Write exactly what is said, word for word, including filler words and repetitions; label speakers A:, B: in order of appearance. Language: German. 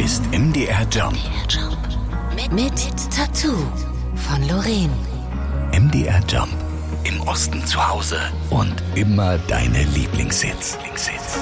A: ist M D R Jump.
B: Mit, mit Tattoo von Lorraine.
A: M D R Jump. Im Osten zu Hause und immer deine Lieblingshits. Lieblingshits.